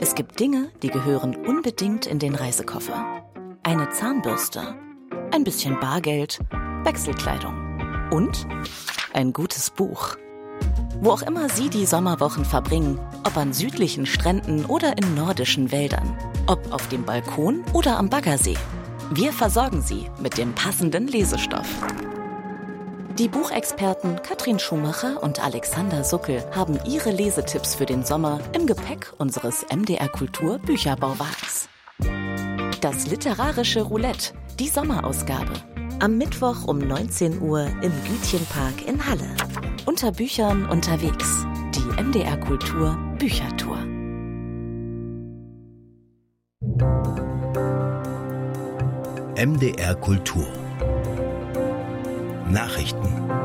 Es gibt Dinge, die gehören unbedingt in den Reisekoffer. Eine Zahnbürste, ein bisschen Bargeld, Wechselkleidung und ein gutes Buch. Wo auch immer Sie die Sommerwochen verbringen, ob an südlichen Stränden oder in nordischen Wäldern, ob auf dem Balkon oder am Baggersee, wir versorgen Sie mit dem passenden Lesestoff. Die Buchexperten Katrin Schumacher und Alexander Suckel haben ihre Lesetipps für den Sommer im Gepäck unseres MDR Kultur Bücherbauwagens. Das literarische Roulette, die Sommerausgabe. Am Mittwoch um 19 Uhr im Gütchenpark in Halle. Unter Büchern unterwegs. Die MDR Kultur Büchertour. MDR Kultur Nachrichten